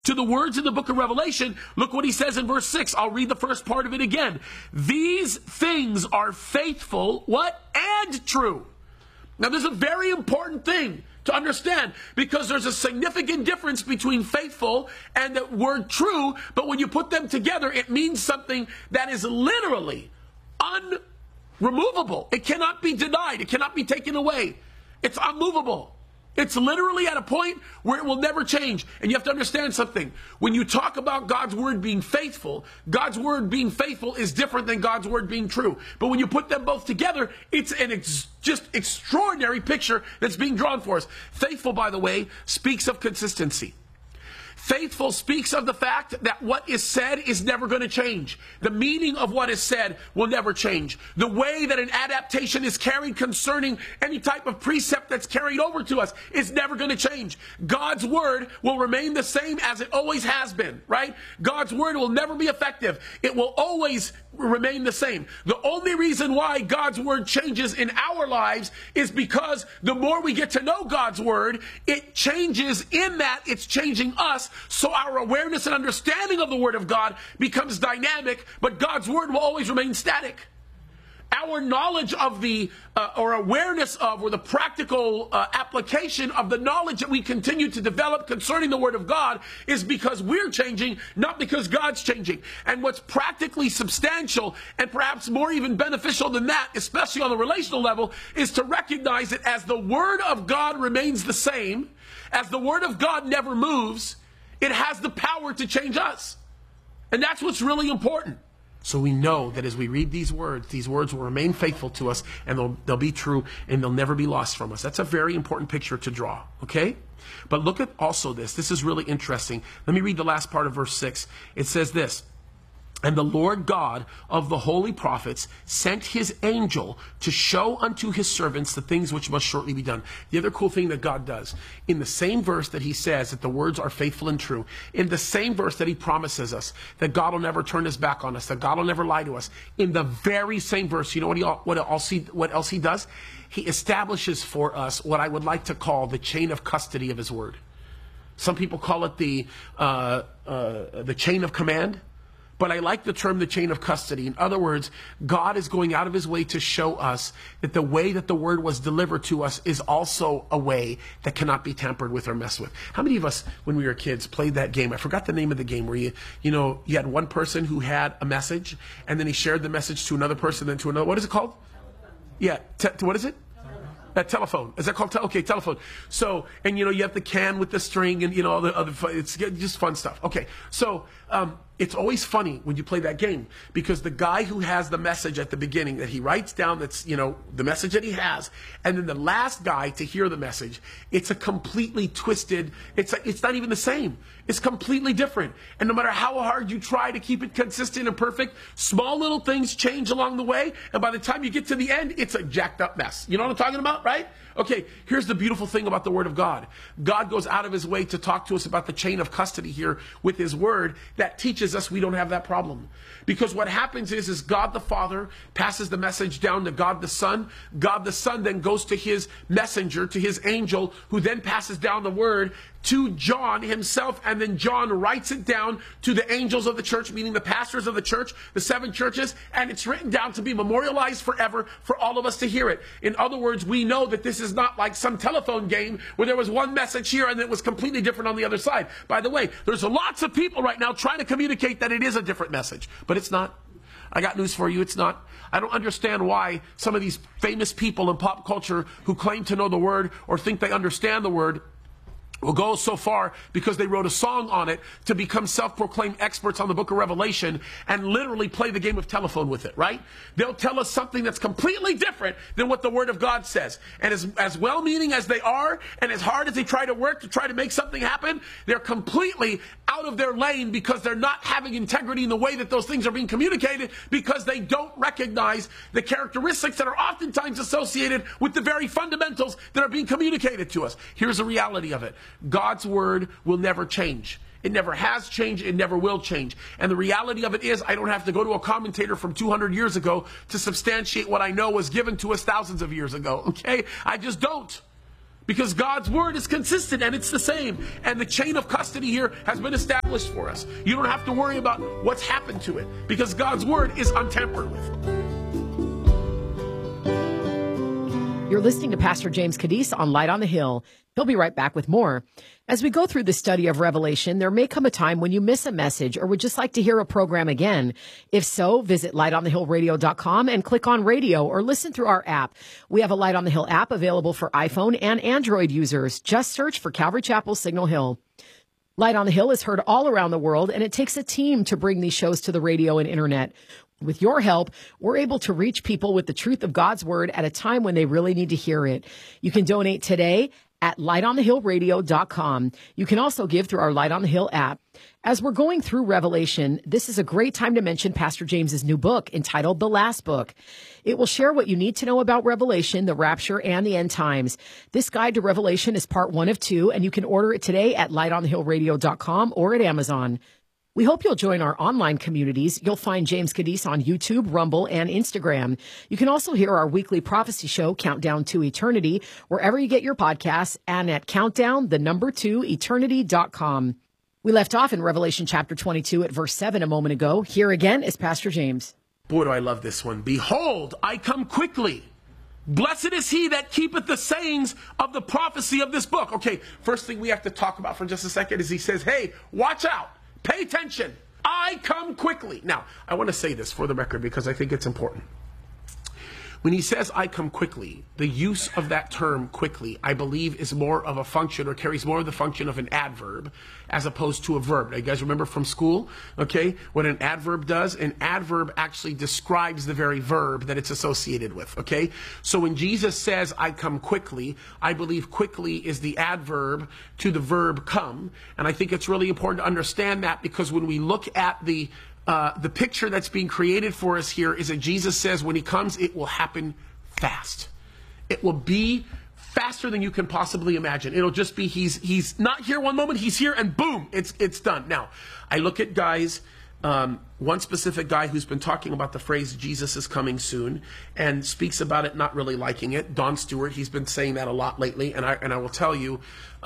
to the words in the book of Revelation, look what he says in verse 6. I'll read the first part of it again. These things are faithful, what? And true. Now, there's a very important thing to understand, because there's a significant difference between faithful and the word true, but when you put them together, it means something that is literally unremovable. It cannot be denied. It cannot be taken away. It's unmovable. It's literally at a point where it will never change. And you have to understand something. When you talk about God's word being faithful is different than God's word being true. But when you put them both together, it's an just extraordinary picture that's being drawn for us. Faithful, by the way, speaks of consistency. Faithful speaks of the fact that what is said is never going to change. The meaning of what is said will never change. The way that an adaptation is carried concerning any type of precept that's carried over to us is never going to change. God's word will remain the same as it always has been, right? God's word will never be effective. It will always remain the same. The only reason why God's word changes in our lives is because the more we get to know God's word, it changes in that it's changing us. So our awareness and understanding of the word of God becomes dynamic, but God's word will always remain static. Our knowledge of or awareness of, or the practical application of the knowledge that we continue to develop concerning the word of God is because we're changing, not because God's changing. And what's practically substantial and perhaps more even beneficial than that, especially on the relational level, is to recognize that as the word of God remains the same, as the word of God never moves, it has the power to change us. And that's what's really important. So we know that as we read these words will remain faithful to us, and they'll be true, and they'll never be lost from us. That's a very important picture to draw, okay? But look at also this. This is really interesting. Let me read the last part of verse 6. It says this, "And the Lord God of the holy prophets sent his angel to show unto his servants the things which must shortly be done." The other cool thing that God does, in the same verse that he says that the words are faithful and true, in the same verse that he promises us that God will never turn his back on us, that God will never lie to us, in the very same verse, you know what else he does? He establishes for us what I would like to call the chain of custody of his word. Some people call it the chain of command. But I like the term the chain of custody. In other words, God is going out of his way to show us that the way that the word was delivered to us is also a way that cannot be tampered with or messed with. How many of us, when we were kids, played that game? I forgot the name of the game where you had one person who had a message, and then he shared the message to another person, then to another. What is it called? Yeah, what is it? Telephone. Is that called? Okay, telephone. So, and you have the can with the string and all the other, it's just fun stuff. Okay, so it's always funny when you play that game, because the guy who has the message at the beginning that he writes down, that's, the message that he has, and then the last guy to hear the message, it's a completely twisted, it's not even the same. It's completely different. And no matter how hard you try to keep it consistent and perfect, small little things change along the way, and by the time you get to the end, it's a jacked up mess. You know what I'm talking about, right? Okay, here's the beautiful thing about the word of God. God goes out of his way to talk to us about the chain of custody here with his word that teaches us we don't have that problem. Because what happens is God the Father passes the message down to God the Son. God the Son then goes to his messenger, to his angel, who then passes down the word to John himself, and then John writes it down to the angels of the church, meaning the pastors of the church, the 7 churches, and it's written down to be memorialized forever for all of us to hear it. In other words, we know that this is not like some telephone game where there was one message here and it was completely different on the other side. By the way, there's lots of people right now trying to communicate that it is a different message, but it's not. I got news for you, it's not. I don't understand why some of these famous people in pop culture who claim to know the word or think they understand the word will go so far because they wrote a song on it to become self-proclaimed experts on the book of Revelation and literally play the game of telephone with it, right? They'll tell us something that's completely different than what the word of God says. And as well-meaning as they are, and as hard as they try to work to try to make something happen, they're completely out of their lane because they're not having integrity in the way that those things are being communicated, because they don't recognize the characteristics that are oftentimes associated with the very fundamentals that are being communicated to us. Here's the reality of it. God's word will never change. It never has changed. It never will change. And the reality of it is, I don't have to go to a commentator from 200 years ago to substantiate what I know was given to us thousands of years ago. Okay? I just don't. because God's word is consistent and it's the same. And the chain of custody here has been established for us. You don't have to worry about what's happened to it because God's word is untampered with. You're listening to Pastor James Cadiz on Light on the Hill. He'll be right back with more. As we go through the study of Revelation, there may come a time when you miss a message or would just like to hear a program again. If so, visit lightonthehillradio.com and click on radio or listen through our app. We have a Light on the Hill app available for iPhone and Android users. Just search for Calvary Chapel Signal Hill. Light on the Hill is heard all around the world, and it takes a team to bring these shows to the radio and internet. With your help, we're able to reach people with the truth of God's word at a time when they really need to hear it. You can donate today at lightonthehillradio.com. You can also give through our Light on the Hill app. As we're going through Revelation, this is a great time to mention Pastor James's new book entitled The Last Book. It will share what you need to know about Revelation, the rapture, and the end times. This guide to Revelation is part 1 of 2, and you can order it today at lightonthehillradio.com or at Amazon. We hope you'll join our online communities. You'll find James Cadiz on YouTube, Rumble, and Instagram. You can also hear our weekly prophecy show, Countdown to Eternity, wherever you get your podcasts, and at countdown2eternity.com. We left off in Revelation chapter 22 at verse 7 a moment ago. Here again is Pastor James. Boy, do I love this one. Behold, I come quickly. Blessed is he that keepeth the sayings of the prophecy of this book. Okay, first thing we have to talk about for just a second is he says, hey, watch out. Pay attention. I come quickly. Now, I want to say this for the record because I think it's important. When he says, I come quickly, the use of that term quickly, I believe is more of a function or carries more of the function of an adverb as opposed to a verb. Now, you guys remember from school, okay, what an adverb does? An adverb actually describes the very verb that it's associated with, okay? So when Jesus says, I come quickly, I believe quickly is the adverb to the verb come. And I think it's really important to understand that because when we look at the picture that's being created for us here is that Jesus says when he comes, it will happen fast. It will be faster than you can possibly imagine. It'll just be, he's not here one moment, he's here and boom, it's done. Now, I look at guys, one specific guy who's been talking about the phrase Jesus is coming soon and speaks about it not really liking it. Don Stewart, he's been saying that a lot lately, and I will tell you,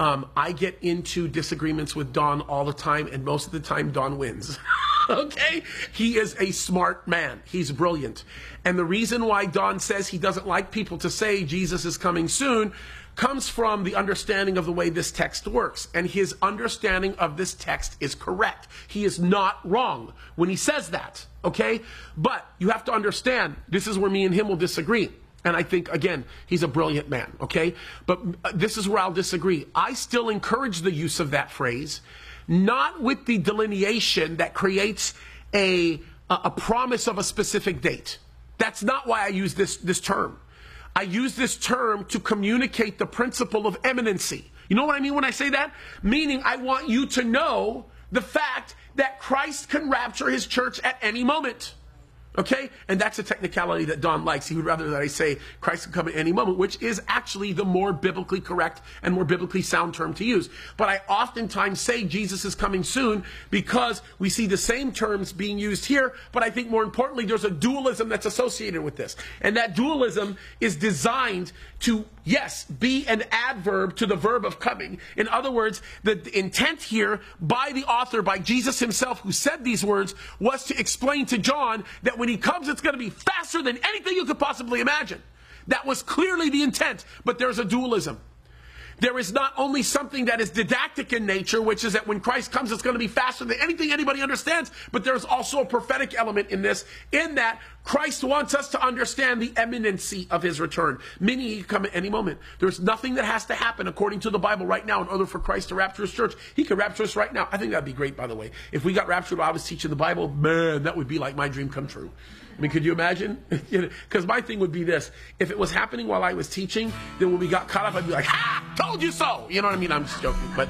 I get into disagreements with Don all the time, and most of the time Don wins. Okay? He is a smart man. He's brilliant. And the reason why Don says he doesn't like people to say Jesus is coming soon comes from the understanding of the way this text works. And his understanding of this text is correct. He is not wrong when he says that. Okay? But you have to understand, this is where me and him will disagree. And I think, again, he's a brilliant man. Okay? But this is where I'll disagree. I still encourage the use of that phrase, not with the delineation that creates a promise of a specific date. That's not why I use this term. I use this term to communicate the principle of imminency. You know what I mean when I say that? Meaning I want you to know the fact that Christ can rapture his church at any moment. Okay? And that's a technicality that Don likes. He would rather that I say Christ can come at any moment, which is actually the more biblically correct and more biblically sound term to use. But I oftentimes say Jesus is coming soon because we see the same terms being used here, but I think more importantly, there's a dualism that's associated with this. And that dualism is designed to, yes, be an adverb to the verb of coming. In other words, the intent here by the author, by Jesus himself who said these words, was to explain to John that when he comes, it's going to be faster than anything you could possibly imagine. That was clearly the intent, but there's a dualism. There is not only something that is didactic in nature, which is that when Christ comes, it's going to be faster than anything anybody understands, but there's also a prophetic element in this, in that Christ wants us to understand the imminency of his return, meaning he can come at any moment. There's nothing that has to happen according to the Bible right now in order for Christ to rapture his church. He could rapture us right now. I think that'd be great, by the way. If we got raptured while I was teaching the Bible, man, that would be like my dream come true. I mean, could you imagine? Because my thing would be this. If it was happening while I was teaching, then when we got caught up, I'd be like, ha, told you so. You know what I mean? I'm just joking. But,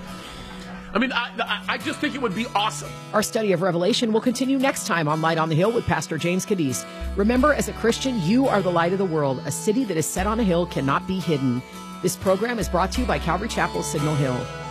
I mean, I just think it would be awesome. Our study of Revelation will continue next time on Light on the Hill with Pastor James Cadiz. Remember, as a Christian, you are the light of the world. A city that is set on a hill cannot be hidden. This program is brought to you by Calvary Chapel, Signal Hill.